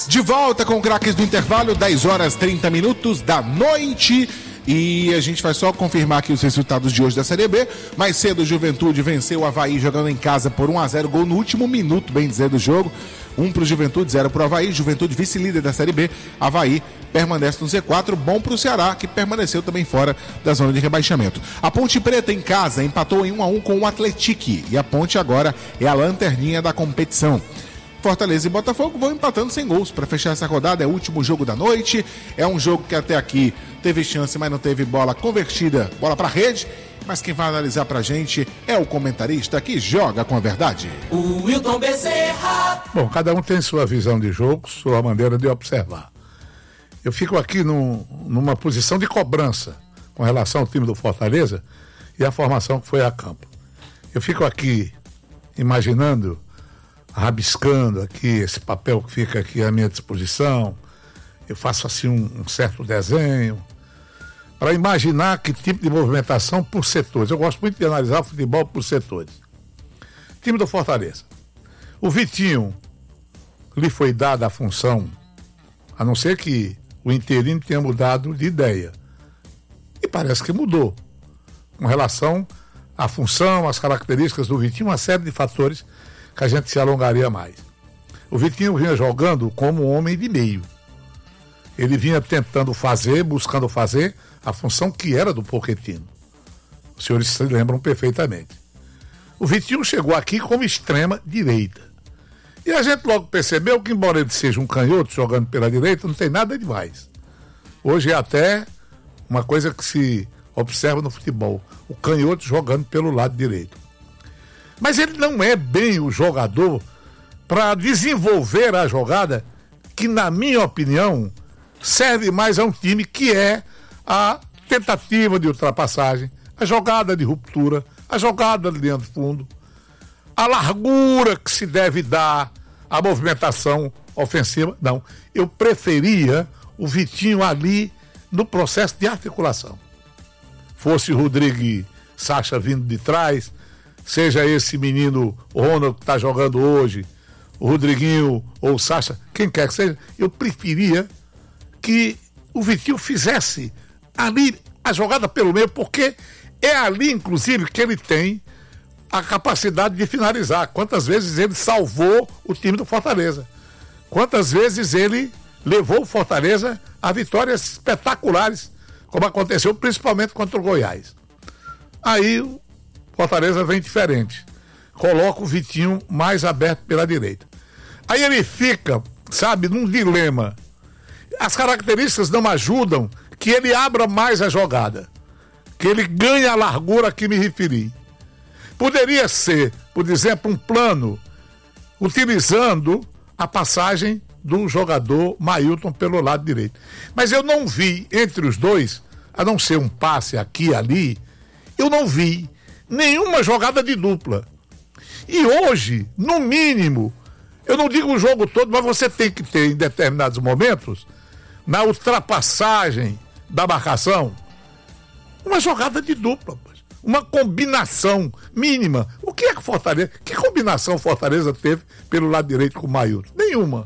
De volta com Craques do Intervalo, 10 horas 30 minutos da noite. E a gente vai só confirmar aqui os resultados de hoje da Série B. Mais cedo, o Juventude venceu o Avaí jogando em casa por 1-0, gol no último minuto, bem dizer, do jogo. 1 para o Juventude, 0 para o Avaí. Juventude vice-líder da Série B. Avaí permanece no Z4. Bom para o Ceará, que permaneceu também fora da zona de rebaixamento. A Ponte Preta em casa empatou em 1-1 com o Atlético. E a Ponte agora é a lanterninha da competição. Fortaleza e Botafogo vão empatando sem gols para fechar essa rodada. É o último jogo da noite. É um jogo que até aqui teve chance, mas não teve bola convertida, bola para rede. Mas quem vai analisar pra gente é o comentarista que joga com a verdade. O Wilton Bezerra. Bom, cada um tem sua visão de jogo, sua maneira de observar. Eu fico aqui numa posição de cobrança com relação ao time do Fortaleza e a formação que foi a campo. Eu fico aqui imaginando, rabiscando aqui esse papel que fica aqui à minha disposição. Eu faço assim um certo desenho para imaginar que tipo de movimentação por setores. Eu gosto muito de analisar o futebol por setores. Time do Fortaleza. O Vitinho lhe foi dada a função, a não ser que o interino tenha mudado de ideia. E parece que mudou com relação à função, às características do Vitinho, uma série de fatores que a gente se alongaria mais. O Vitinho vinha jogando como um homem de meio. Ele vinha tentando fazer, buscando fazer a função que era do Pochettino. Os senhores se lembram perfeitamente. O Vitinho chegou aqui como extrema direita. E a gente logo percebeu que, embora ele seja um canhoto jogando pela direita, não tem nada demais. Hoje é até uma coisa que se observa no futebol. O canhoto jogando pelo lado direito. Mas ele não é bem o jogador para desenvolver a jogada que, na minha opinião, serve mais a um time que é a tentativa de ultrapassagem, a jogada de ruptura, a jogada de linha de fundo, a largura que se deve dar, a movimentação ofensiva. Não, eu preferia o Vitinho ali no processo de articulação. Fosse o Rodrigo e Sacha vindo de trás, seja esse menino, o Ronald que está jogando hoje, o Rodriguinho ou o Sacha, quem quer que seja, eu preferia que o Vitinho fizesse ali a jogada pelo meio, porque é ali, inclusive, que ele tem a capacidade de finalizar. Quantas vezes ele salvou o time do Fortaleza? Quantas vezes ele levou o Fortaleza a vitórias espetaculares, como aconteceu principalmente contra o Goiás. Aí o Fortaleza vem diferente. Coloca o Vitinho mais aberto pela direita. Aí ele fica, sabe, num dilema. As características não ajudam que ele abra mais a jogada, que ele ganhe a largura que me referi. Poderia ser, por exemplo, um plano utilizando a passagem do jogador Mailton pelo lado direito. Mas eu não vi entre os dois, a não ser um passe aqui e ali, eu não vi nenhuma jogada de dupla. E hoje, no mínimo, eu não digo o jogo todo, mas você tem que ter em determinados momentos, na ultrapassagem da marcação, uma jogada de dupla, uma combinação mínima. O que é que Fortaleza, que combinação Fortaleza teve pelo lado direito com o Mailton? Nenhuma.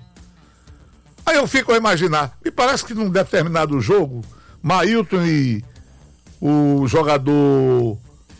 Aí eu fico a imaginar, me parece que num determinado jogo, Mailton e o jogador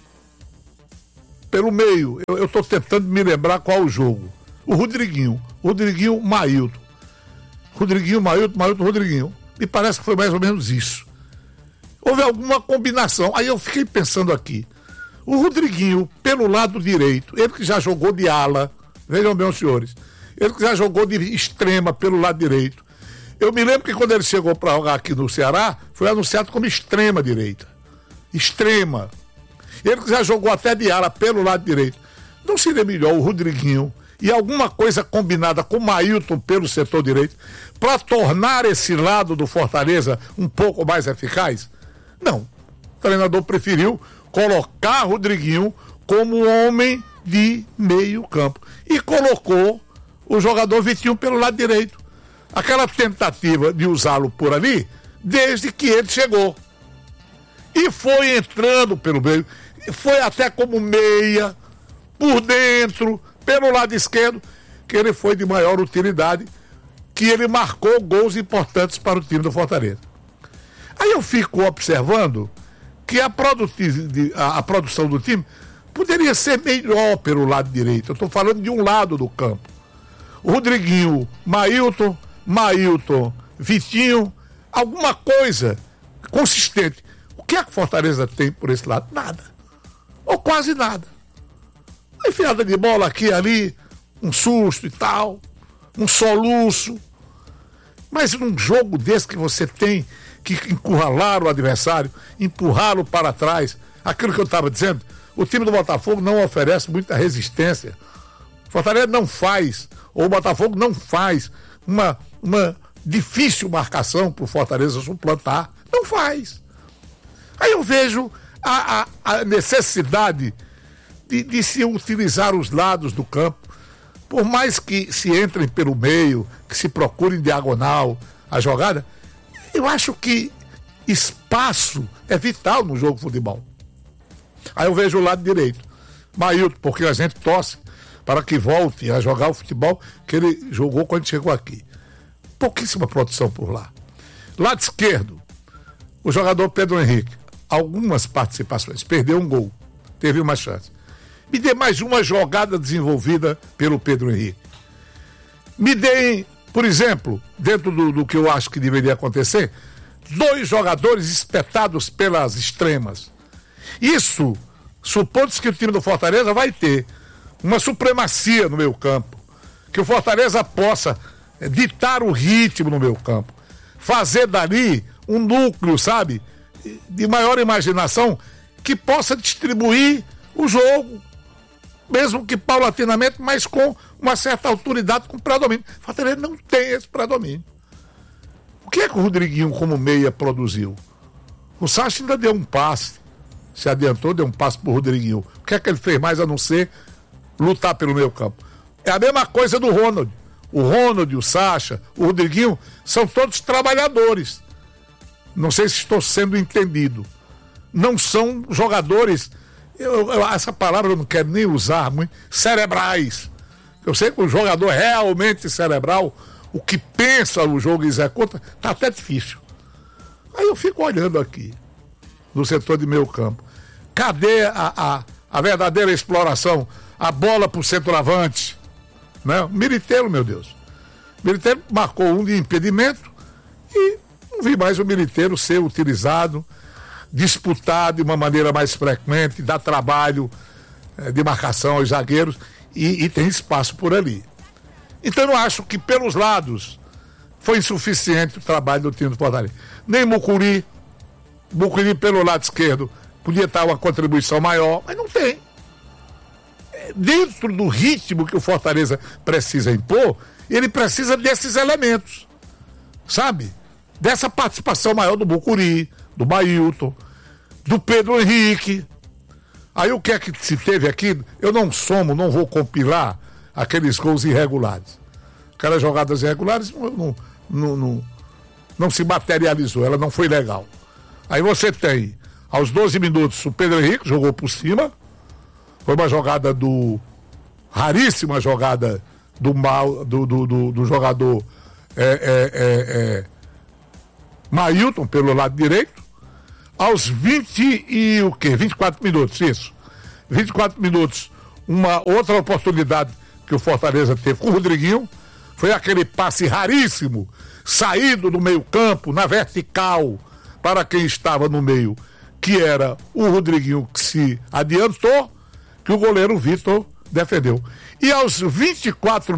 pelo meio, eu estou tentando me lembrar qual o jogo. O Rodriguinho, Mailton. Rodriguinho, Mailton, Rodriguinho. Me parece que foi mais ou menos isso. Houve alguma combinação. Aí eu fiquei pensando aqui. O Rodriguinho, pelo lado direito, ele que já jogou de ala, vejam bem os senhores, ele que já jogou de extrema pelo lado direito. Eu me lembro que quando ele chegou para jogar aqui no Ceará, foi anunciado como extrema direita. Extrema. Ele que já jogou até de ala pelo lado direito. Não seria melhor o Rodriguinho e alguma coisa combinada com o Mailton pelo setor direito para tornar esse lado do Fortaleza um pouco mais eficaz? Não. O treinador preferiu colocar Rodriguinho como homem de meio campo e colocou o jogador Vitinho pelo lado direito. Aquela tentativa de usá-lo por ali desde que ele chegou. E foi entrando pelo meio, foi até como meia, por dentro, pelo lado esquerdo, que ele foi de maior utilidade. que ele marcou gols importantes para o time do Fortaleza. Aí eu fico observando que a produção do time poderia ser melhor pelo lado direito. Eu estou falando de um lado do campo. Rodriguinho, Mailton, Vitinho, alguma coisa consistente. O que a Fortaleza tem por esse lado? Nada. Ou quase nada. Uma enfiada de bola aqui e ali, um susto e tal, um soluço. Mas num jogo desse que você tem que encurralar o adversário, empurrá-lo para trás, aquilo que eu estava dizendo, o time do Botafogo não oferece muita resistência. O Fortaleza não faz, ou o Botafogo não faz uma difícil marcação para o Fortaleza suplantar. Não faz. Aí eu vejo a necessidade de se utilizar os lados do campo, por mais que se entrem pelo meio, que se procurem diagonal a jogada, eu acho que espaço é vital no jogo de futebol. Aí eu vejo o lado direito, Mailton, porque a gente torce para que volte a jogar o futebol que ele jogou quando chegou aqui. Pouquíssima produção por lá. Lado esquerdo, o jogador Pedro Henrique, algumas participações, perdeu um gol, teve uma chance. Me dê mais uma jogada desenvolvida pelo Pedro Henrique. Me deem, por exemplo, dentro do que eu acho que deveria acontecer, 2 jogadores espetados pelas extremas. Isso, supondo-se que o time do Fortaleza vai ter uma supremacia no meio campo, que o Fortaleza possa ditar o ritmo no meio campo, fazer dali um núcleo, sabe, de maior imaginação, que possa distribuir o jogo, mesmo que paulatinamente, mas com uma certa autoridade, com predomínio. O Fortaleza não tem esse predomínio. O que é que o Rodriguinho, como meia, produziu? O Sacha ainda deu um passe, se adiantou, deu um passe pro Rodriguinho. O que é que ele fez mais a não ser lutar pelo meio campo? É a mesma coisa do Ronald. O Ronald, o Sacha, o Rodriguinho, são todos trabalhadores. Não sei se estou sendo entendido. Não são jogadores, essa palavra eu não quero nem usar muito, cerebrais. Eu sei que o jogador realmente cerebral, o que pensa o jogo e executa, está até difícil. Aí eu fico olhando aqui, no setor de meio campo. Cadê a verdadeira exploração? A bola para o centroavante, né? O Militeiro, meu Deus. O Militeiro marcou um de impedimento e não vi mais o Militeiro ser utilizado, disputado de uma maneira mais frequente, dar trabalho de marcação aos zagueiros e tem espaço por ali. Então eu acho que pelos lados foi insuficiente o trabalho do time do Fortaleza. Nem Mucuri pelo lado esquerdo podia estar uma contribuição maior, mas não tem. Dentro do ritmo que o Fortaleza precisa impor, ele precisa desses elementos, sabe? Dessa participação maior do Mucuri, do Mailton, do Pedro Henrique. Aí o que é que se teve aqui? Eu não vou compilar aqueles gols irregulares. Aquelas jogadas irregulares não se materializou, ela não foi legal. Aí você tem, aos 12 minutos, o Pedro Henrique jogou por cima. Foi uma jogada raríssima jogada do jogador Mailton pelo lado direito. Aos 24 minutos, isso. 24 minutos, uma outra oportunidade que o Fortaleza teve com o Rodriguinho, foi aquele passe raríssimo, saído do meio campo, na vertical, para quem estava no meio, que era o Rodriguinho que se adiantou, que o goleiro Vitor defendeu. E aos 27,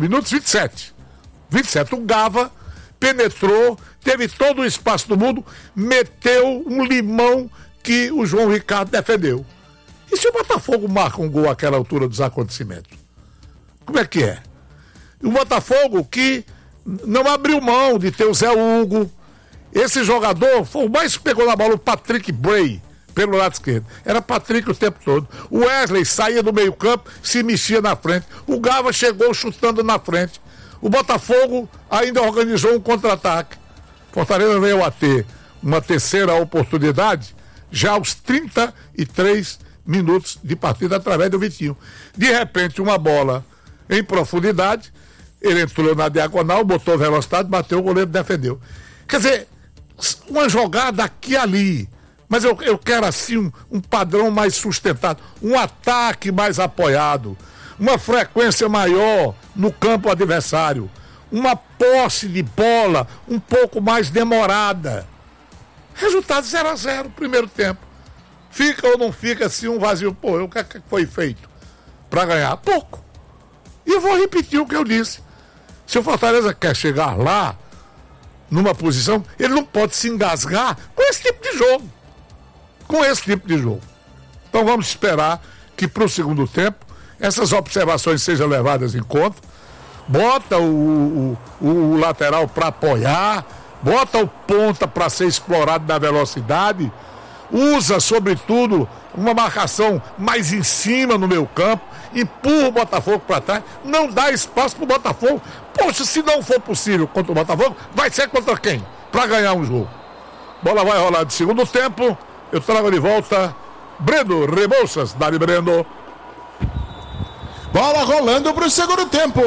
o Gava penetrou, teve todo o espaço do mundo, meteu um limão que o João Ricardo defendeu. E se o Botafogo marca um gol àquela altura dos acontecimentos? Como é que é? O Botafogo que não abriu mão de ter o Zé Hugo. Esse jogador foi o mais que pegou na bola, o Patrick Bray, pelo lado esquerdo. Era Patrick o tempo todo. O Wesley saía do meio campo, se mexia na frente. O Gava chegou chutando na frente. O Botafogo ainda organizou um contra-ataque. Fortaleza veio a ter uma terceira oportunidade já aos 33 minutos de partida através do Vitinho. De repente, uma bola em profundidade Ele entrou na diagonal, botou velocidade, bateu, o goleiro defendeu. Quer dizer, uma jogada aqui e ali. Mas eu quero assim um padrão mais sustentado, um ataque mais apoiado, uma frequência maior no campo adversário, uma posse de bola um pouco mais demorada. Resultado 0-0, primeiro tempo. Fica ou não fica assim um vazio? Pô, o que foi feito para ganhar? Pouco. E eu vou repetir o que eu disse. Se o Fortaleza quer chegar lá, numa posição, ele não pode se engasgar com esse tipo de jogo. Então vamos esperar que para o segundo tempo essas observações sejam levadas em conta. Bota o lateral para apoiar, bota o ponta para ser explorado na velocidade, usa sobretudo uma marcação mais em cima no meio campo, empurra o Botafogo para trás, não dá espaço para o Botafogo. Poxa, se não for possível contra o Botafogo, vai ser contra quem? Para ganhar um jogo. Bola vai rolar de segundo tempo. Eu trago de volta Breno Rebouças, Dali Breno. Bola rolando para o segundo tempo.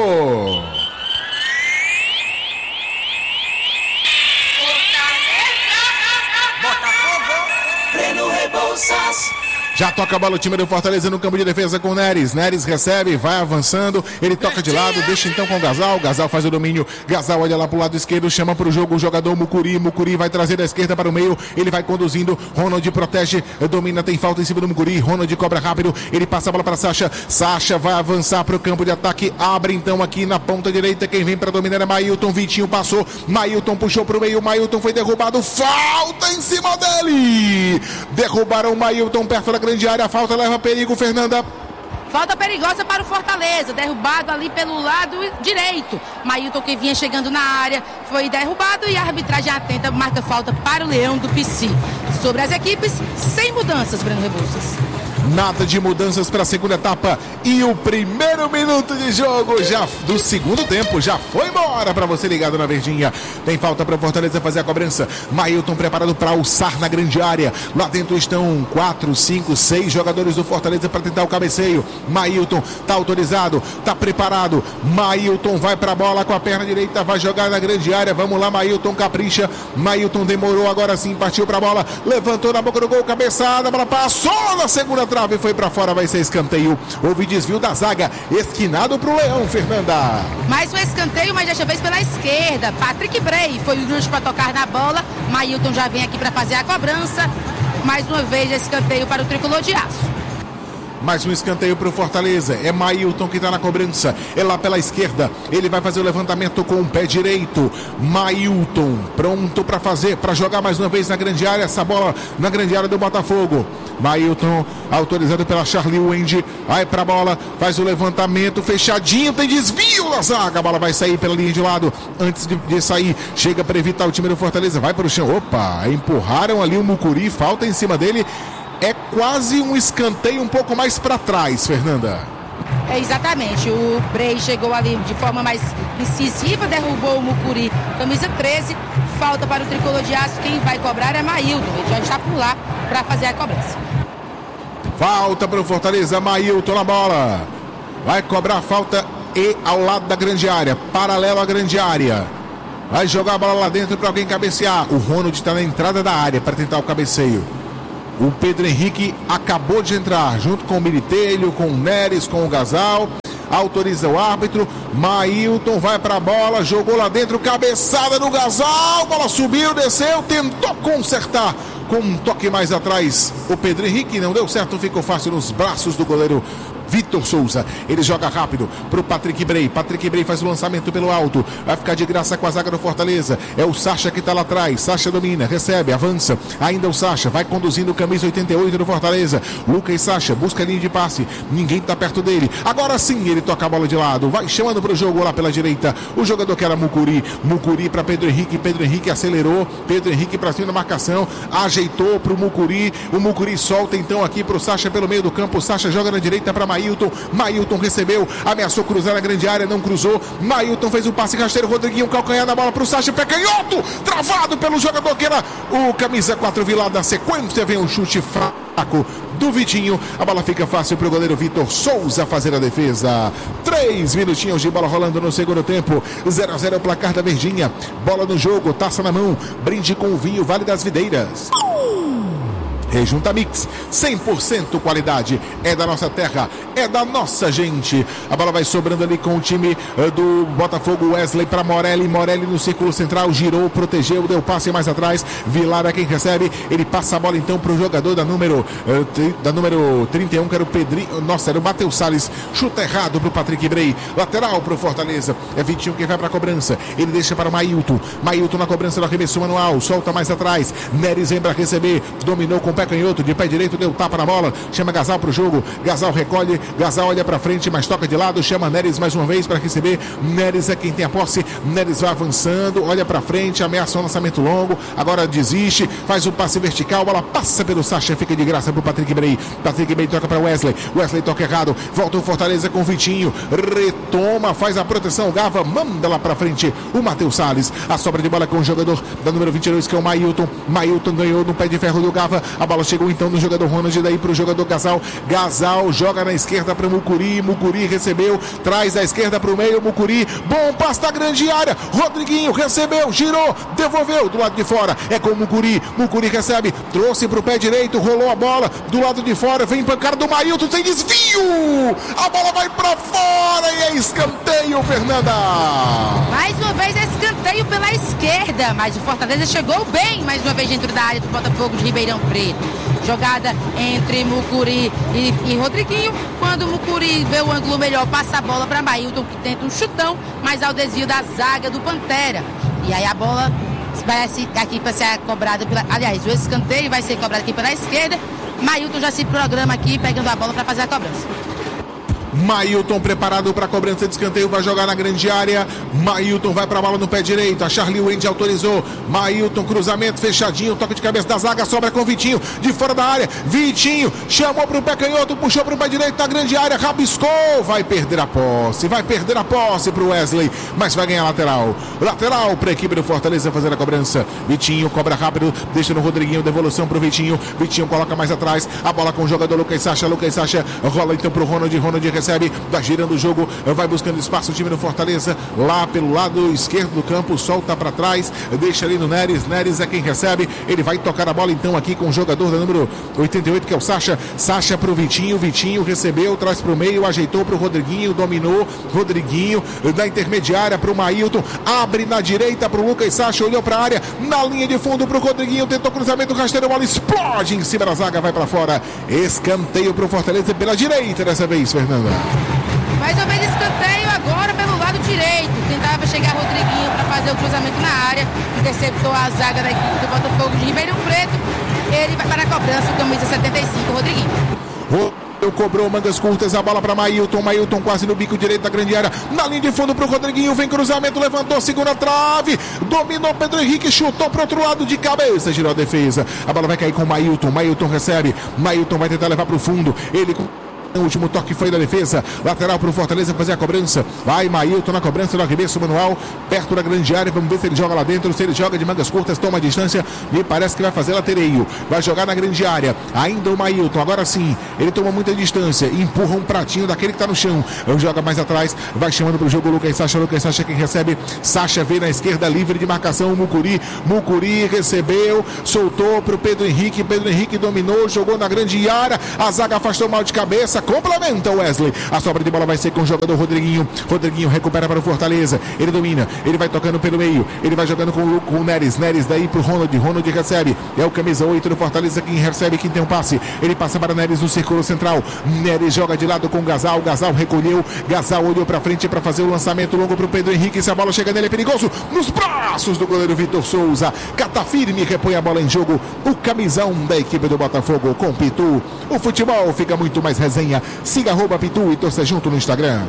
Breno Rebouças. Já toca a bola o time do Fortaleza no campo de defesa com o Neres. Neres recebe, vai avançando, ele toca de lado, deixa então com o Gasal. Gasal faz o domínio, Gasal olha lá pro lado esquerdo, chama pro jogo o jogador Mucuri. Mucuri vai trazer da esquerda para o meio, ele vai conduzindo, Ronald protege, domina, tem falta em cima do Mucuri. Ronald cobra rápido, ele passa a bola para Sacha. Sacha vai avançar pro campo de ataque, abre então aqui na ponta direita, quem vem para dominar é Mailton. Vitinho passou, Mailton puxou pro meio, Mailton foi derrubado, falta em cima dele. Derrubaram o Mailton perto da grande área, a falta leva perigo, Fernanda. Falta perigosa para o Fortaleza, derrubado ali pelo lado direito. Mailton, que vinha chegando na área, foi derrubado e a arbitragem atenta marca falta para o Leão do Pici. Sobre as equipes, sem mudanças, Breno Rebouças. Nada de mudanças para a segunda etapa e o primeiro minuto de jogo já do segundo tempo já foi embora para você ligado na verdinha. Tem falta para Fortaleza fazer a cobrança. Mailton preparado para alçar na grande área. Lá dentro estão 4, 5, 6 jogadores do Fortaleza para tentar o cabeceio. Mailton tá autorizado, tá preparado. Mailton vai para a bola com a perna direita, vai jogar na grande área. Vamos lá, Mailton capricha. Mailton demorou, agora sim partiu para a bola, levantou na boca do gol, cabeçada, a bola passou na segunda trave, foi pra fora, vai ser escanteio. Houve desvio da zaga, esquinado pro Leão, Fernanda. Mais um escanteio, mas desta vez pela esquerda. Patrick Bray foi o último para tocar na bola. Mailton já vem aqui para fazer a cobrança. Mais uma vez escanteio para o tricolor de aço. Mais um escanteio para o Fortaleza. É Mailton que está na cobrança. É lá pela esquerda. Ele vai fazer o levantamento com o pé direito. Mailton pronto para fazer, para jogar mais uma vez na grande área. Essa bola na grande área do Botafogo. Mailton autorizado pela Charlie Wendy. Vai para a bola, faz o levantamento fechadinho. Tem desvio da zaga. A bola vai sair pela linha de lado. Antes de sair, chega para evitar o time do Fortaleza. Vai para o chão. Opa, empurraram ali o Mucuri. Falta em cima dele. É quase um escanteio um pouco mais para trás, Fernanda. É exatamente, o Bray chegou ali de forma mais incisiva, derrubou o Mucuri, camisa 13, falta para o tricolor de aço, quem vai cobrar é Mailton, ele já está por lá para fazer a cobrança. Falta para o Fortaleza, Mailton na bola, vai cobrar a falta e ao lado da grande área, paralelo à grande área, vai jogar a bola lá dentro para alguém cabecear, o Ronald está na entrada da área para tentar o cabeceio. O Pedro Henrique acabou de entrar, junto com o Militelho, com o Neres, com o Gasal. Autoriza o árbitro. Mailton vai para a bola, jogou lá dentro, cabeçada no Gasal. Bola subiu, desceu, tentou consertar com um toque mais atrás. O Pedro Henrique não deu certo, ficou fácil nos braços do goleiro Vitor Souza. Ele joga rápido pro Patrick Bray. Patrick Bray faz o lançamento pelo alto. Vai ficar de graça com a zaga do Fortaleza. É o Sacha que tá lá atrás. Sacha domina, recebe, avança. Ainda o Sacha vai conduzindo o camisa 88 do Fortaleza. Lucas e Sacha busca a linha de passe. Ninguém tá perto dele. Agora sim ele toca a bola de lado. Vai chamando pro jogo lá pela direita. O jogador que era Mucuri. Mucuri para Pedro Henrique. Pedro Henrique acelerou. Pedro Henrique para cima da marcação. Ajeitou pro Mucuri. O Mucuri solta então aqui pro Sacha pelo meio do campo. O Sacha joga na direita para Maíra. Mailton recebeu, ameaçou cruzar na grande área, não cruzou. Mailton fez um passe rasteiro, Rodriguinho calcanhar na bola pro Sacha, pé canhoto, travado pelo jogador que era o camisa 4 Vilar. Da sequência vem um chute fraco do Vitinho, a bola fica fácil pro goleiro Vitor Souza fazer a defesa. 3 minutinhos de bola rolando no segundo tempo, 0-0 o placar da Verdinha. Bola no jogo, taça na mão, brinde com o vinho Vale das Videiras. Rejunta Mix, 100% qualidade, é da nossa terra, é da nossa gente. A bola vai sobrando ali com o time do Botafogo. Wesley para Morelli no círculo central, girou, protegeu, deu passe mais atrás. Vilar é quem recebe, ele passa a bola então para o jogador da número 31, que era o Pedrinho, nossa, era o Matheus Salles, chuta errado para o Patrick Brey, lateral para o Fortaleza, é Vitinho quem vai para a cobrança, ele deixa para o Mailton na cobrança do arremesso manual, solta mais atrás, Neres vem para receber, dominou com o pé canhoto, de pé direito, deu tapa na bola, chama Gasal pro jogo, Gasal recolhe, Gasal olha pra frente, mas toca de lado, chama Neres mais uma vez para receber, Neres é quem tem a posse, Neres vai avançando, olha pra frente, ameaça um lançamento longo, agora desiste, faz um passe vertical, bola passa pelo Sacha, fica de graça pro Patrick Brey toca pra Wesley toca errado, volta o Fortaleza com o Vitinho, retoma, faz a proteção, Gava manda lá pra frente, o Matheus Salles, a sobra de bola com o jogador da número 22, que é o Mailton ganhou no pé de ferro do Gava, a bola chegou então no jogador Ronald, daí pro jogador Gasal joga na esquerda para Mucuri recebeu, traz a esquerda pro meio, Mucuri, bom passe da grande área, Rodriguinho recebeu, girou, devolveu do lado de fora, é com o Mucuri recebe, trouxe pro pé direito, rolou a bola do lado de fora, vem pancada do Mailton, tem desvio, a bola vai pra fora e é escanteio, Fernanda. Mais uma vez é escanteio pela esquerda, mas o Fortaleza chegou bem mais uma vez dentro da área do Botafogo de Ribeirão Preto. Jogada entre Mucuri e Rodriguinho. Quando o Mucuri vê o ângulo melhor, passa a bola para Mailton, que tenta um chutão, mas ao desvio da zaga do Pantera. E aí a bola vai aqui para ser cobrada aliás, o escanteio vai ser cobrado aqui pela esquerda. Mailton já se programa aqui, pegando a bola para fazer a cobrança. Mailton preparado para a cobrança de escanteio, vai jogar na grande área. Mailton vai para a bola no pé direito, a Charlie Wendy autorizou. Mailton, cruzamento fechadinho, toque de cabeça da zaga, sobra com Vitinho, de fora da área. Vitinho chamou para o pé canhoto, puxou para o pé direito na grande área, rabiscou, vai perder a posse para o Wesley, mas vai ganhar lateral para a equipe do Fortaleza fazer a cobrança. Vitinho cobra rápido, deixa no Rodriguinho, devolução para o Vitinho coloca mais atrás, a bola com o jogador Lucas Sacha rola então para o Ronald recebe, vai girando o jogo, vai buscando espaço o time do Fortaleza, lá pelo lado esquerdo do campo, solta para trás, deixa ali no Neres é quem recebe, ele vai tocar a bola então aqui com o jogador da número 88, que é o Sacha pro Vitinho recebeu, traz pro meio, ajeitou pro Rodriguinho, dominou, Rodriguinho da intermediária pro Mailton, abre na direita pro Lucas Sacha, olhou pra área, na linha de fundo pro Rodriguinho, tentou cruzamento rasteiro, a bola explode em cima da zaga, vai pra fora, escanteio pro Fortaleza pela direita dessa vez, Fernanda. Mais uma vez escanteio agora pelo lado direito. Tentava chegar Rodriguinho para fazer o cruzamento na área. Interceptou a zaga da equipe do Botafogo de Ribeirão Preto. Ele vai para a cobrança, camisa 75, Rodriguinho. Cobrou mangas curtas, a bola para Mailton quase no bico direito da grande área, na linha de fundo pro Rodriguinho, vem cruzamento, levantou, segunda trave, dominou Pedro Henrique, chutou pro outro lado de cabeça, girou a defesa, a bola vai cair com Mailton recebe, Mailton vai tentar levar pro fundo, ele o último toque foi da defesa, lateral para o Fortaleza fazer a cobrança, vai Mailton na cobrança do arremesso manual, perto da grande área, vamos ver se ele joga lá dentro, se ele joga de mangas curtas, toma a distância, me parece que vai fazer latereio, vai jogar na grande área, ainda o Mailton, agora sim, ele toma muita distância, empurra um pratinho daquele que está no chão, joga mais atrás, vai chamando para o jogo o Lucas Sacha quem recebe, Sacha vem na esquerda, livre de marcação, Mucuri recebeu, soltou para o Pedro Henrique dominou, jogou na grande área, a zaga afastou mal de cabeça, complementa o Wesley, a sobra de bola vai ser com o jogador Rodriguinho recupera para o Fortaleza, ele domina, ele vai tocando pelo meio, ele vai jogando com o Neres daí pro Ronald recebe, é o camisa 8 do Fortaleza quem recebe, quem tem um passe, ele passa para Neres no círculo central, Neres joga de lado com o Gasal recolheu, Gasal olhou para frente para fazer o lançamento longo pro Pedro Henrique, se a bola chega nele é perigoso, nos braços do goleiro Vitor Souza, cata firme, repõe a bola em jogo, o camisão da equipe do Botafogo com Pitu, o futebol fica muito mais resenha. Siga @Pitu e torça junto no Instagram.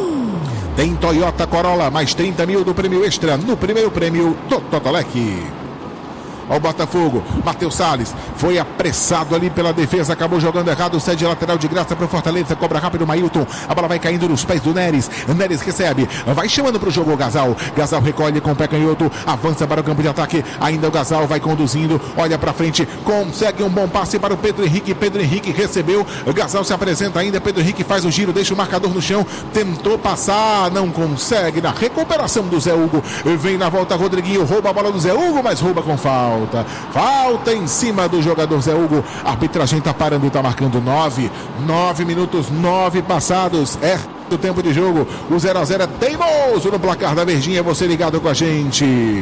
Tem Toyota Corolla, mais 30 mil do prêmio extra no primeiro prêmio do Totolec. ao Botafogo. Matheus Salles foi apressado ali pela defesa, acabou jogando errado, cede lateral de graça para o Fortaleza, cobra rápido o Mailton, a bola vai caindo nos pés do Neres. Neres recebe, vai chamando para o jogo o Gasal. Gasal recolhe com o pé canhoto, avança para o campo de ataque, ainda o Gasal vai conduzindo, olha para frente, consegue um bom passe para o Pedro Henrique. Pedro Henrique recebeu, o Gasal se apresenta ainda, Pedro Henrique faz o giro, deixa o marcador no chão, tentou passar, não consegue, na recuperação do Zé Hugo, vem na volta Rodriguinho, rouba a bola do Zé Hugo, mas rouba com falta em cima do jogador Zé Hugo. A arbitragem tá parando, tá marcando 9 minutos, 9 passados, do tempo de jogo, o 0-0 é teimoso no placar da Verdinha, você ligado com a gente.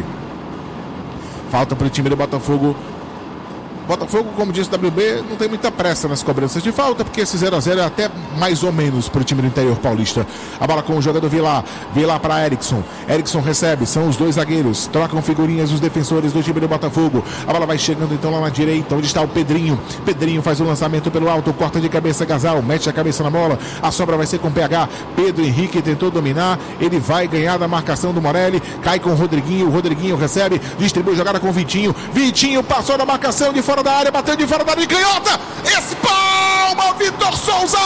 Falta para o time do Botafogo. Botafogo, como disse o WB, não tem muita pressa nas cobranças de falta, porque esse 0-0 é até mais ou menos para o time do interior paulista. A bola com o jogador Vilar para Erickson. Erickson recebe, são os dois zagueiros, trocam figurinhas os defensores do time do Botafogo. A bola vai chegando então lá na direita, onde está o Pedrinho. Pedrinho faz o lançamento pelo alto, corta de cabeça Gasal, mete a cabeça na bola, a sobra vai ser com PH. Pedro Henrique tentou dominar, ele vai ganhar da marcação do Morelli, cai com o Rodriguinho recebe, distribui jogada com o Vitinho passou da marcação de fora da área, bateu de fora da área, canhota, espalma Vitor Souza,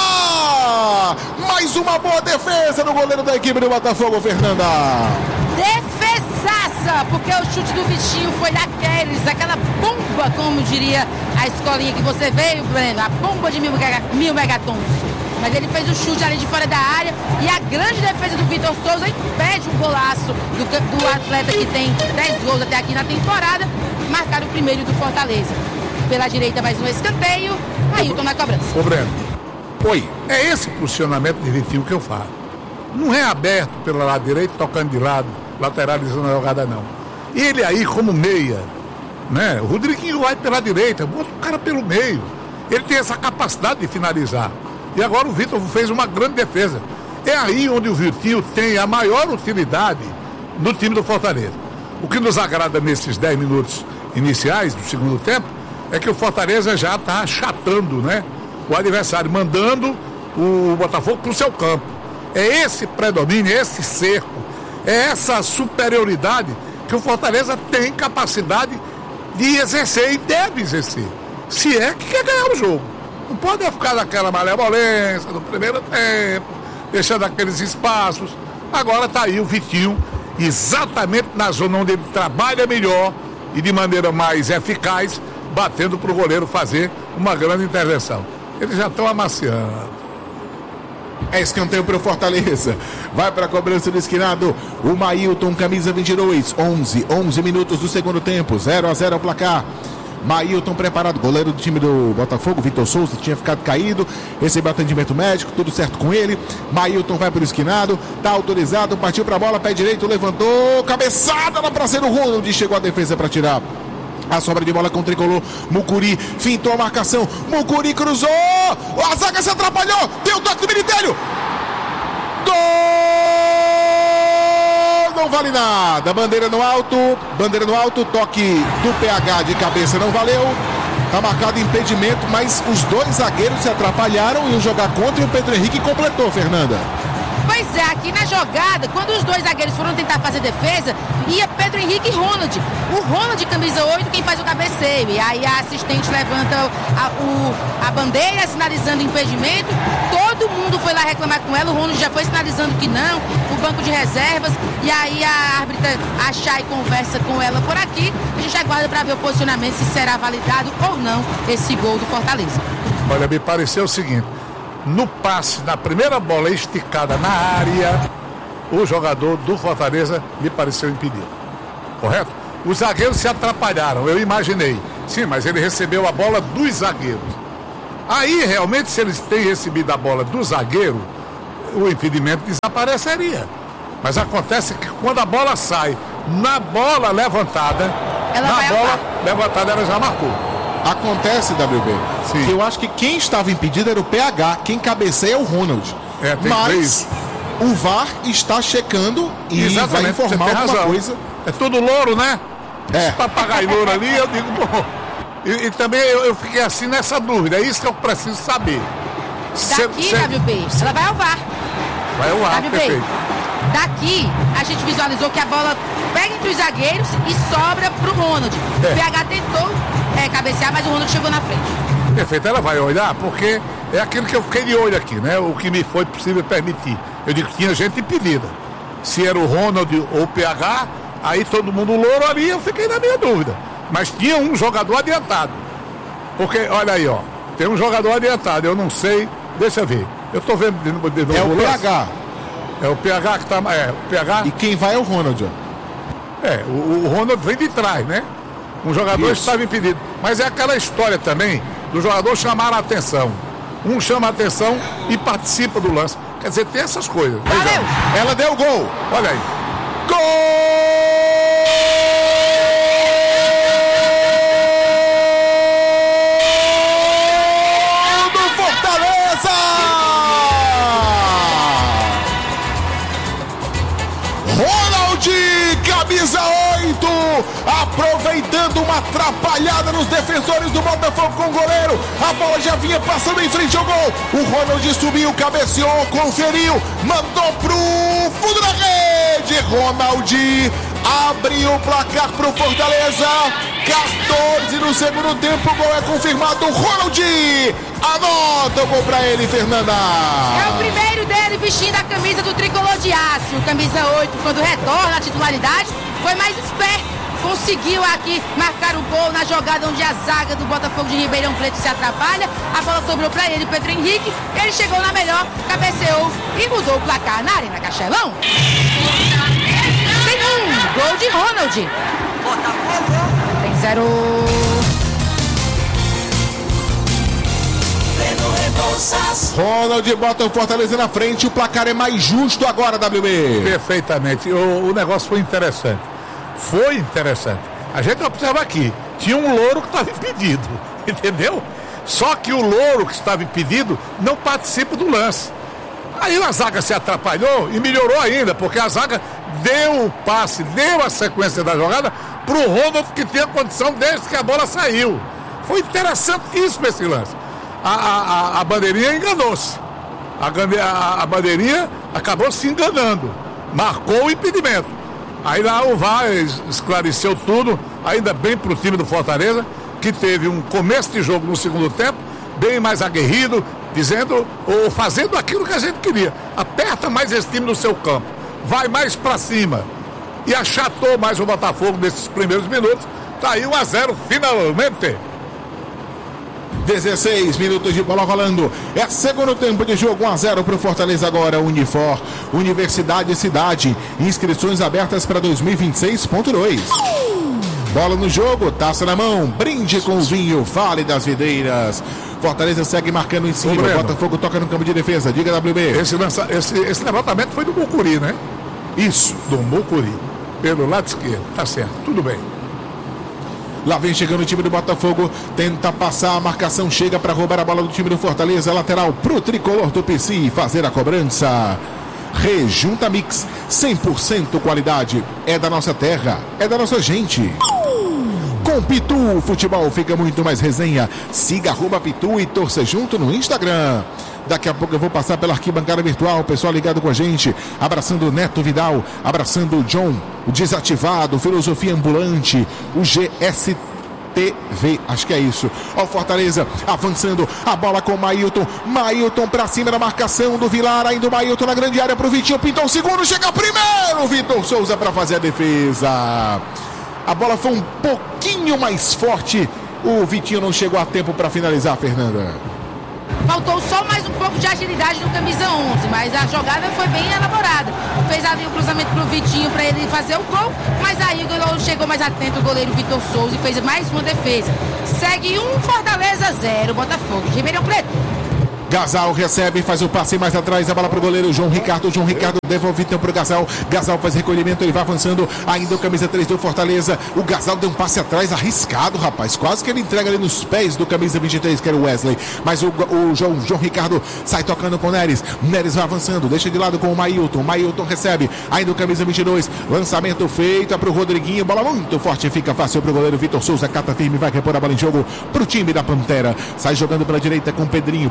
mais uma boa defesa do goleiro da equipe do Botafogo, Fernanda. Defesaça, porque o chute do Vitinho foi daqueles, aquela bomba, como diria a escolinha que você veio, Breno, a bomba de 1000 megatons. Mas ele fez o chute ali de fora da área e a grande defesa do Vitor Souza impede o golaço do atleta que tem 10 gols até aqui na temporada, marcar o primeiro do Fortaleza. Pela direita mais um escanteio, Ailton na cobrança. Ô Breno, oi, é esse posicionamento de Vitinho que eu falo. Não é aberto pelo lado direito, tocando de lado, lateralizando a jogada não. Ele aí como meia, né? O Rodriguinho vai pela direita, bota o cara pelo meio. Ele tem essa capacidade de finalizar. E agora o Vitor fez uma grande defesa. É aí onde o Vitinho tem a maior utilidade no time do Fortaleza. O que nos agrada nesses 10 minutos iniciais do segundo tempo é que o Fortaleza já está achatando, né, o adversário, mandando o Botafogo para o seu campo. É esse predomínio, é esse cerco, é essa superioridade que o Fortaleza tem capacidade de exercer e deve exercer, se é que quer ganhar o jogo. Não pode ficar naquela malevolência do primeiro tempo, deixando aqueles espaços. Agora está aí o Vitinho, exatamente na zona onde ele trabalha melhor e de maneira mais eficaz, batendo para o goleiro fazer uma grande intervenção. Eles já estão amaciando. É escanteio para o Fortaleza. Vai para a cobrança do esquinado. O Mailton, camisa 22. 11 minutos do segundo tempo. 0-0 o placar. Mailton preparado, goleiro do time do Botafogo, Vitor Souza, tinha ficado caído, recebeu atendimento médico, tudo certo com ele. Mailton vai para o esquinado, tá autorizado, partiu para a bola, pé direito, levantou, cabeçada na praça do Ronald, chegou a defesa para tirar. A sobra de bola com o tricolor, Mucuri fintou a marcação, Mucuri cruzou, a zaga se atrapalhou, deu o toque do Militelho. Gol! Não vale nada, bandeira no alto, toque do PH de cabeça não valeu, tá marcado impedimento, mas os dois zagueiros se atrapalharam e iam jogar contra e o Pedro Henrique completou, Fernanda. Pois é, aqui na jogada, quando os dois zagueiros foram tentar fazer defesa, ia Pedro Henrique e Ronald. O Ronald, camisa 8, quem faz o cabeceio. E aí a assistente levanta a bandeira, sinalizando impedimento. Todo mundo foi lá reclamar com ela. O Ronald já foi sinalizando que não, o banco de reservas. E aí a árbitra achar e conversa com ela por aqui. A gente aguarda para ver o posicionamento, se será validado ou não esse gol do Fortaleza. Olha, me pareceu o seguinte. No passe, na primeira bola esticada na área, o jogador do Fortaleza me pareceu impedido. Correto? Os zagueiros se atrapalharam, eu imaginei. Sim, mas ele recebeu a bola dos zagueiros. Aí, realmente, se eles têm recebido a bola do zagueiro, o impedimento desapareceria. Mas acontece que quando a bola sai, na bola levantada, ela já marcou. Acontece, WB, sim, que eu acho que quem estava impedido era o PH, quem cabeceia é o Ronald. Mas o VAR está checando e vai informar alguma coisa. É tudo louro, né? Esse papagaio louro ali, eu digo, bom. E também eu fiquei assim nessa dúvida, é isso que eu preciso saber. Daqui, WB, ela vai ao VAR. Vai ao VAR, perfeito. Daqui, a gente visualizou que a bola pega entre os zagueiros e sobra pro Ronald. O PH tentou cabecear, mas o Ronald chegou na frente. Perfeito, ela vai olhar, porque é aquilo que eu fiquei de olho aqui, né? O que me foi possível permitir. Eu digo que tinha gente impedida. Se era o Ronald ou o PH, aí todo mundo louro ali, eu fiquei na minha dúvida. Mas tinha um jogador adiantado. Porque, olha aí, ó, tem um jogador adiantado, eu não sei, deixa eu ver. Eu tô vendo de novo o PH. É o PH que tá. É, o PH. E quem vai é o Ronald, ó. O Ronald vem de trás, né? Um jogador estava impedido. Mas é aquela história também do jogador chamar a atenção. Um chama a atenção e participa do lance. Quer dizer, tem essas coisas. Valeu! Ela deu gol. Olha aí. Gol do Fortaleza! Ronald, camisa 8, aproveitando uma atrapalhada nos defensores do Botafogo com o goleiro. A bola já vinha passando em frente ao gol. O Ronald subiu, cabeceou, conferiu, mandou pro fundo da rede. Ronald abriu o placar pro Fortaleza. 14 no segundo tempo, o gol é confirmado. Ronald anota o gol pra ele, Fernanda. É o primeiro dele vestindo a camisa do tricolor de aço. Camisa 8, quando retorna à titularidade, foi mais esperto. Conseguiu aqui marcar o gol na jogada onde a zaga do Botafogo de Ribeirão Preto se atrapalha. A bola sobrou para ele, Pedro Henrique. Ele chegou na melhor, cabeceou e mudou o placar na Arena Castelão. Tem gol de Ronald. Tem 0. Ronald bota o Fortaleza na frente. O placar é mais justo agora, WB. Perfeitamente. O negócio foi interessante. Foi interessante. A gente observa aqui, tinha um louro que estava impedido, entendeu? Só que o louro que estava impedido não participa do lance. Aí a zaga se atrapalhou e melhorou ainda, porque a zaga deu o passe, deu a sequência da jogada para o Ronald, que tinha condição desde que a bola saiu. Foi interessantíssimo esse lance. A bandeirinha enganou-se. A bandeirinha acabou se enganando. Marcou o impedimento. Aí lá o VAR esclareceu tudo, ainda bem para o time do Fortaleza, que teve um começo de jogo no segundo tempo, bem mais aguerrido, dizendo ou fazendo aquilo que a gente queria. Aperta mais esse time no seu campo, vai mais para cima. E achatou mais o Botafogo nesses primeiros minutos. Tá aí 1-0 finalmente. 16 minutos de bola rolando. É segundo tempo de jogo, 1-0 para o Fortaleza agora. Unifor, Universidade e Cidade. Inscrições abertas para 2026.2. Bola no jogo, taça na mão. Brinde com o vinho Vale das Videiras. Fortaleza segue marcando em cima. Botafogo toca no campo de defesa. Diga, WB. Esse levantamento foi do Mucuri, né? Isso, do Mucuri. Pelo lado esquerdo. Tá certo, tudo bem. Lá vem chegando o time do Botafogo, tenta passar, a marcação chega para roubar a bola do time do Fortaleza, lateral pro tricolor do PC fazer a cobrança. Rejunta Mix, 100% qualidade, é da nossa terra, é da nossa gente. Com Pitu, o futebol fica muito mais resenha. Siga @Pitu e torça junto no Instagram. Daqui a pouco eu vou passar pela arquibancada virtual, o pessoal ligado com a gente, abraçando o Neto Vidal, abraçando o John, o Desativado, Filosofia Ambulante, o GSTV, acho que é isso. Ó o Fortaleza avançando, a bola com o Mailton pra cima da marcação do Vilar, ainda o Mailton na grande área pro Vitinho, pintou o segundo, chega primeiro, Vitor Souza para fazer a defesa. A bola foi um pouquinho mais forte, o Vitinho não chegou a tempo para finalizar, Fernanda. Faltou só mais um pouco de agilidade no camisa 11, mas a jogada foi bem elaborada. Fez ali o cruzamento pro Vitinho para ele fazer o gol, mas aí o goleiro chegou mais atento, o goleiro Vitor Souza, e fez mais uma defesa. Segue 1, Fortaleza 0, Botafogo de Ribeirão Preto. Gasal recebe, faz o passe mais atrás, a bola pro goleiro João Ricardo devolve então pro Gasal. Gasal faz recolhimento, ele vai avançando, ainda o camisa 3 do Fortaleza. O Gasal deu um passe atrás arriscado, rapaz, quase que ele entrega ali nos pés do camisa 23, que era o Wesley, mas o João Ricardo sai tocando com o Neres vai avançando, deixa de lado com o Mailton recebe, ainda o camisa 22, lançamento feito, é pro Rodriguinho, bola muito forte, fica fácil pro goleiro Vitor Souza, cata firme, vai repor a bola em jogo pro time da Pantera, sai jogando pela direita com o Pedrinho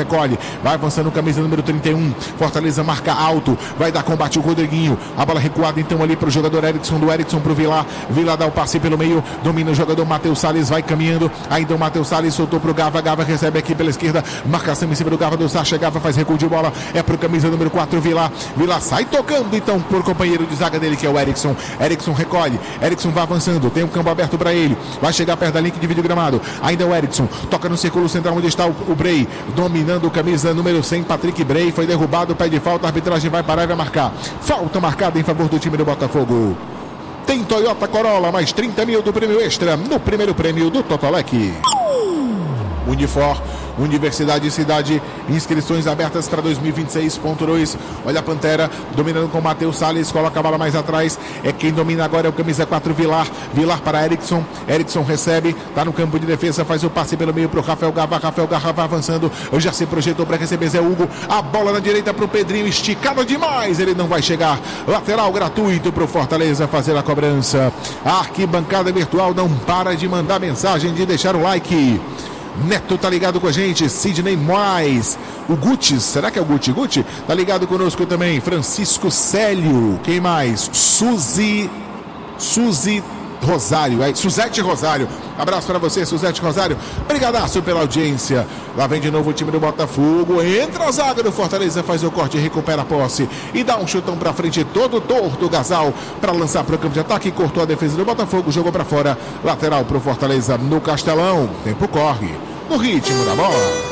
recolhe, vai avançando camisa número 31, Fortaleza marca alto, vai dar combate o Rodriguinho, a bola recuada então ali para o jogador Erickson, do Erickson para o Vilar dá o passe pelo meio, domina o jogador Matheus Salles, vai caminhando, ainda o Matheus Salles soltou para o Gava, Gava recebe aqui pela esquerda, marcação em cima do Gava do Sacha, Gava faz recuo de bola, é para o camisa número 4, Vilar sai tocando então por companheiro de zaga dele que é o Erickson, Erickson recolhe, Erickson vai avançando, tem um campo aberto para ele, vai chegar perto da linha que divide o gramado, ainda o Erickson, toca no círculo central onde está o Bray, dominando camisa número 100, Patrick Bray, foi derrubado, pede falta, a arbitragem vai parar e vai marcar, falta marcada em favor do time do Botafogo. Tem Toyota Corolla, mais 30 mil do prêmio extra no primeiro prêmio do Totolec. Unifor, Universidade e Cidade, inscrições abertas para 2026.2. Olha a Pantera, dominando com Matheus Salles, coloca a bola mais atrás, é quem domina agora é o camisa 4, Vilar para Erickson, Erickson recebe, tá no campo de defesa, faz o passe pelo meio pro Rafael Gava vai avançando, já se projetou para receber Zé Hugo, a bola na direita pro Pedrinho, esticado demais, ele não vai chegar, lateral gratuito pro Fortaleza fazer a cobrança. A arquibancada virtual não para de mandar mensagem, de deixar o like. Neto tá ligado com a gente, Sidney Moraes, o Guti, será que é o Guti? Guti tá ligado conosco também, Francisco Célio, quem mais? Suzy Rosário, Suzete Rosário, abraço para você, Suzete Rosário, brigadaço pela audiência. Lá vem de novo o time do Botafogo, entra a zaga do Fortaleza, faz o corte, recupera a posse e dá um chutão pra frente, todo torto o Gasal para lançar pro campo de ataque, cortou a defesa do Botafogo, jogou para fora, lateral pro Fortaleza no Castelão, tempo corre no ritmo da bola.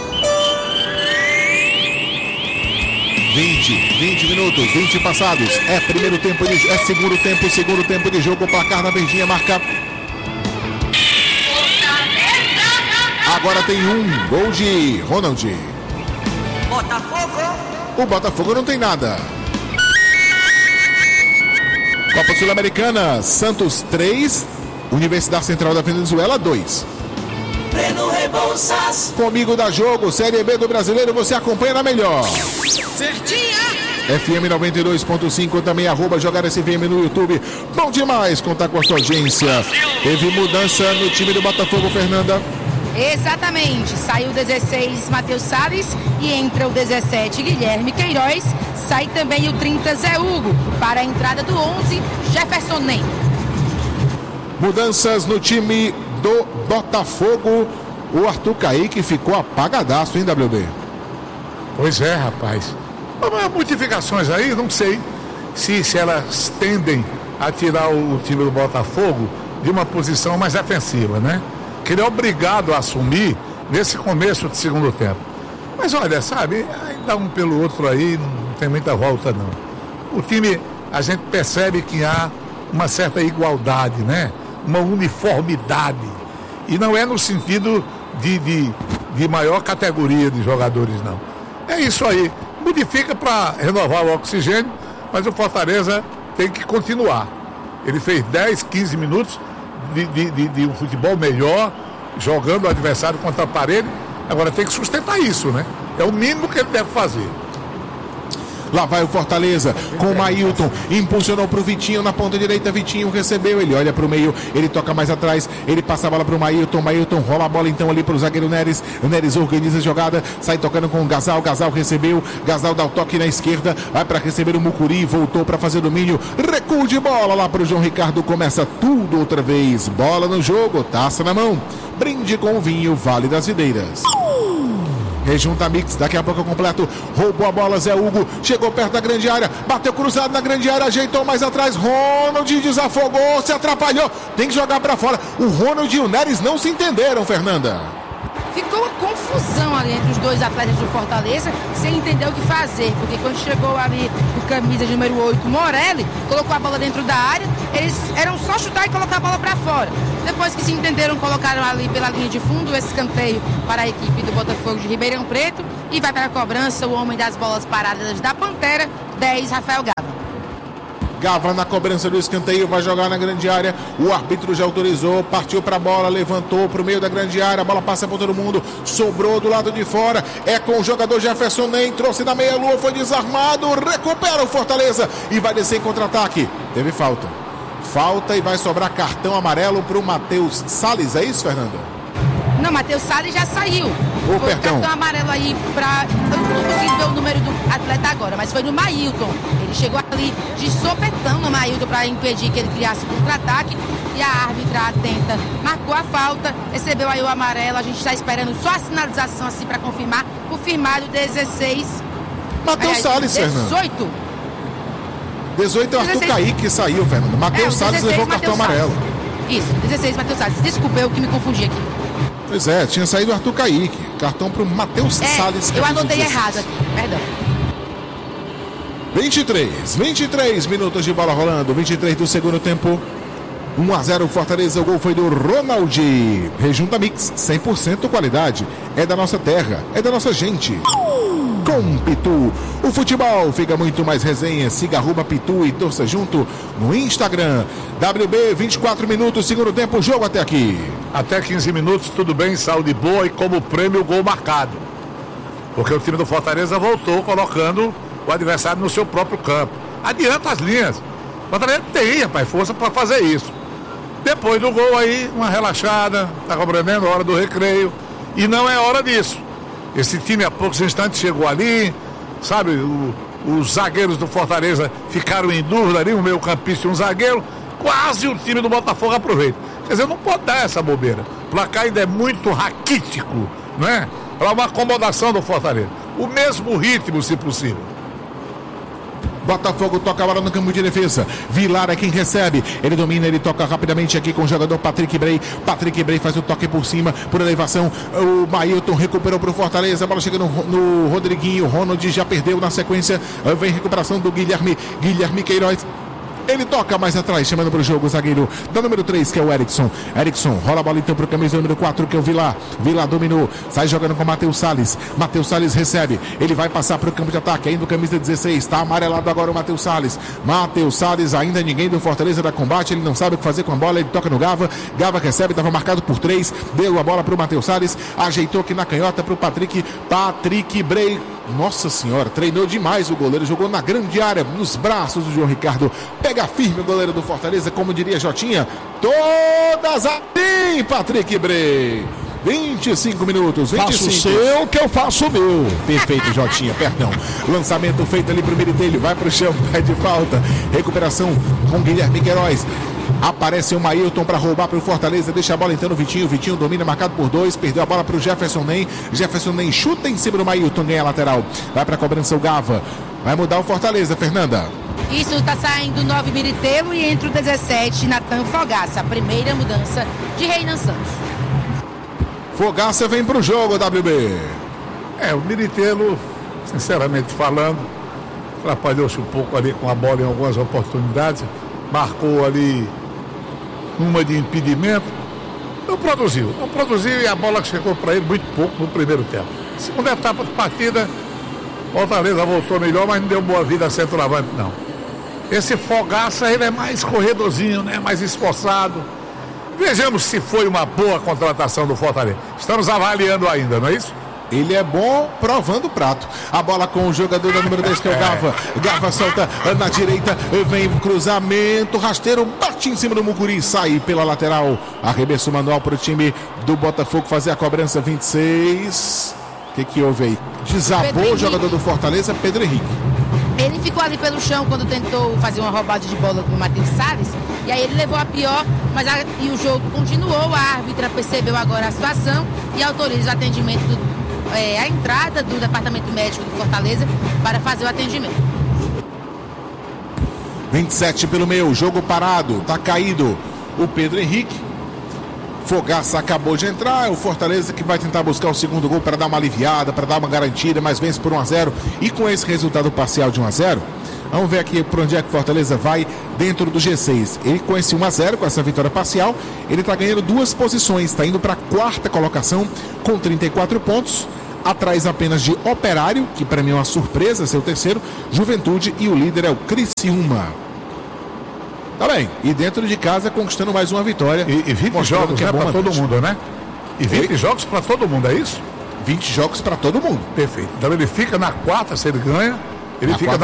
20 minutos, 20 passados, é segundo tempo de jogo, o placar na verdinha marca. Agora tem um gol de Ronald. O Botafogo não tem nada. Copa Sul-Americana, Santos 3, Universidade Central da Venezuela 2. Breno Rebouças. Comigo dá jogo, Série B do Brasileiro, você acompanha na melhor. Certinha. FM 92.5, também @Jogar SVM no YouTube. Bom demais contar com a sua audiência. Teve mudança no time do Botafogo, Fernanda. Exatamente, saiu o 16 Matheus Salles e entra o 17 Guilherme Queiroz, sai também o 30 Zé Hugo, para a entrada do 11 Jefferson Nem. Mudanças no time do Botafogo, o Arthur Kaique ficou apagadaço, hein, WB? Pois é, rapaz. Modificações aí, não sei se elas tendem a tirar o time do Botafogo de uma posição mais defensiva, né? Que ele é obrigado a assumir nesse começo de segundo tempo. Mas olha, sabe, ainda um pelo outro aí, não tem muita volta não. O time, a gente percebe que há uma certa igualdade, né? Uma uniformidade. E não é no sentido de maior categoria de jogadores, não. É isso aí. Modifica para renovar o oxigênio, mas o Fortaleza tem que continuar. Ele fez 10, 15 minutos de um futebol melhor, jogando o adversário contra a parede. Agora tem que sustentar isso, né? É o mínimo que ele deve fazer. Lá vai o Fortaleza com o Mailton, impulsionou pro Vitinho na ponta direita, Vitinho recebeu, ele olha pro meio, ele toca mais atrás, ele passa a bola pro Mailton, Mailton rola a bola então ali pro zagueiro Neres, o Neres organiza a jogada, sai tocando com o Gasal, Gasal recebeu, Gasal dá o toque na esquerda, vai para receber o Mucuri, voltou para fazer domínio, recuo de bola lá pro João Ricardo, começa tudo outra vez, bola no jogo, taça na mão, brinde com o vinho Vale das Videiras. Rejunta Mix, daqui a pouco eu completo. Roubou a bola, Zé Hugo. Chegou perto da grande área. Bateu cruzado na grande área. Ajeitou mais atrás. Ronald desafogou. Se atrapalhou. Tem que jogar pra fora. O Ronald e o Neres não se entenderam, Fernanda. Ficou uma confusão ali entre os dois atletas do Fortaleza, sem entender o que fazer, porque quando chegou ali o camisa de número 8, Morelli, colocou a bola dentro da área, eles eram só chutar e colocar a bola para fora. Depois que se entenderam, colocaram ali pela linha de fundo esse escanteio para a equipe do Botafogo de Ribeirão Preto e vai para a cobrança o homem das bolas paradas da Pantera, 10, Rafael Gava. Gava na cobrança do escanteio, vai jogar na grande área, o árbitro já autorizou, partiu para a bola, levantou para o meio da grande área, a bola passa por todo mundo, sobrou do lado de fora, é com o jogador Jefferson Nem, trouxe na meia-lua, foi desarmado, recupera o Fortaleza e vai descer em contra-ataque. Teve falta e vai sobrar cartão amarelo para o Matheus Salles, é isso, Fernanda? Não, Matheus Salles já saiu. Foi o cartão amarelo aí pra... Eu não consigo ver o número do atleta agora, mas foi no Mailton. Ele chegou ali de sopetão no Mailton pra impedir que ele criasse contra-ataque. E a árbitra atenta marcou a falta, recebeu aí o amarelo. A gente está esperando só a sinalização assim pra confirmar. Confirmado 16. Matheus Salles, 18. 18 é o Arthur Kaique que saiu, Fernando. Matheus Salles levou o cartão amarelo. Isso, 16 Matheus Salles. Desculpa, eu que me confundi aqui. Pois é, tinha saído o Arthur Kaique. Cartão pro Matheus Salles. Eu anotei errado aqui, perdão. 23 minutos de bola rolando, 23 do segundo tempo. 1-0 Fortaleza, o gol foi do Ronaldi. Rejunta Mix, 100% qualidade. É da nossa terra, é da nossa gente. Com Pitu, o futebol fica muito mais resenha. Siga @Pitu e torça junto no Instagram. WB, 24 minutos, segundo tempo, jogo até aqui. Até 15 minutos, tudo bem, saúde boa e como prêmio o gol marcado. Porque o time do Fortaleza voltou colocando o adversário no seu próprio campo. Adianta as linhas. O Fortaleza tem, rapaz, força para fazer isso. Depois do gol aí, uma relaxada, tá compreendendo? Hora do recreio. E não é hora disso. Esse time há poucos instantes chegou ali, sabe? Os zagueiros do Fortaleza ficaram em dúvida ali, um meio campista e um zagueiro. Quase o time do Botafogo aproveita. Quer dizer, não pode dar essa bobeira. O placar ainda é muito raquítico, não é? Para uma acomodação do Fortaleza. O mesmo ritmo, se possível. Botafogo toca a bola no campo de defesa. Vilar é quem recebe. Ele domina, ele toca rapidamente aqui com o jogador Patrick Bray. Patrick Bray faz o toque por cima, por elevação. O Mailton recuperou para o Fortaleza. A bola chega no Rodriguinho. Ronald já perdeu na sequência. Vem recuperação do Guilherme Queiroz. Ele toca mais atrás, chamando para o jogo o zagueiro da número 3, que é o Erickson. Erickson rola a bola então para o camisa número 4, que é o Vilar. Vilar dominou, sai jogando com o Matheus Salles. Matheus Salles recebe, ele vai passar para o campo de ataque, ainda o camisa 16. Está amarelado agora o Matheus Salles. Matheus Salles, ainda ninguém do Fortaleza da combate. Ele não sabe o que fazer com a bola, ele toca no Gava. Gava recebe, estava marcado por 3. Deu a bola para o Matheus Salles, ajeitou aqui na canhota para o Patrick Bray. Nossa senhora, treinou demais o goleiro, jogou na grande área, nos braços do João Ricardo. Pega firme o goleiro do Fortaleza, como diria Jotinha. Todas assim, Patrick Bray. 25 minutos, 25. Faço o seu que eu faço o meu. Perfeito, Jotinha, perdão. Lançamento feito ali pro Militelho, vai pro chão, pede falta. Recuperação com Guilherme Queiroz. Aparece o Mailton para roubar para o Fortaleza, deixa a bola então no Vitinho. Vitinho domina, marcado por 2, perdeu a bola para o Jefferson Ney. Jefferson Ney chuta em cima do Mailton, ganha a lateral. Vai para a cobrança o Gava. Vai mudar o Fortaleza, Fernanda. Isso, está saindo 9 Militello e entre o 17 Natan Fogaça. A primeira mudança de Reinan Santos. Fogaça vem para o jogo, WB. O Militello, sinceramente falando, atrapalhou-se um pouco ali com a bola em algumas oportunidades. Marcou ali uma de impedimento. Não produziu e a bola chegou para ele muito pouco no primeiro tempo. Segunda etapa de partida, Fortaleza voltou melhor, mas não deu boa vida a centroavante, não. Esse Fogaça, ele é mais corredorzinho, né? Mais esforçado. Vejamos se foi uma boa contratação do Fortaleza. Estamos avaliando ainda, não é isso? Ele é bom provando o prato. A bola com o jogador da número 10, que é o Gava. Gava solta na direita, vem cruzamento, rasteiro, bate em cima do Mucuri, sai pela lateral. Arremesso manual para o time do Botafogo fazer a cobrança. 26. O que houve aí? Desabou o jogador do Fortaleza, Pedro Henrique. Ele ficou ali pelo chão quando tentou fazer uma roubada de bola com o Matheus Salles. E aí ele levou a pior, mas e o jogo continuou. A árbitra percebeu agora a situação e autoriza o atendimento a entrada do departamento médico do Fortaleza para fazer o atendimento. 27 pelo meio, jogo parado, tá caído o Pedro Henrique. Fogaça acabou de entrar, é o Fortaleza que vai tentar buscar o segundo gol para dar uma aliviada, para dar uma garantida, mas vence por 1-0. E com esse resultado parcial de 1-0, vamos ver aqui por onde é que o Fortaleza vai dentro do G6. Ele com esse 1-0, com essa vitória parcial, ele está ganhando 2 posições, está indo para a 4ª colocação com 34 pontos. Atrás apenas de Operário, que para mim é uma surpresa, seu terceiro, Juventude, e o líder é o Criciúma. Tá bem, e dentro de casa conquistando mais uma vitória. E 20 jogos que é para todo mundo, né? E 20 jogos para todo mundo, é isso? 20 jogos para todo mundo. Perfeito. Então ele fica na 4ª, se ele ganha, ele fica na